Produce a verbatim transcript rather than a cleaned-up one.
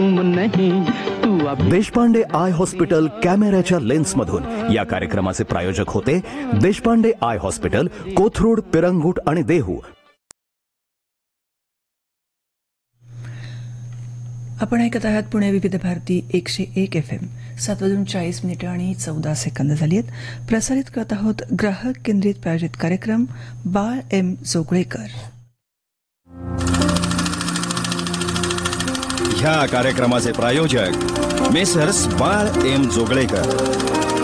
Deshpande I hospital कॅमेऱ्याच्या lens मधून या कार्यक्रमाचे प्रायोजक होते देशपांडे आय हॉस्पिटल, कोथरूड, पिरंगुट आणि देहू. आपण ऐकत आहात पुणे विविध भारती एकशे एक एफ एम. सात वाजून चाळीस मिनिटं आणि चौदा सेकंद झाली आहेत. प्रसारित करत आहोत ग्राहक केंद्रित प्रायोजित कार्यक्रम बाळ एम जोगळेकर. ह्या कार्यक्रमाचे प्रायोजक मेसर्स बाळ एम जोगळेकर.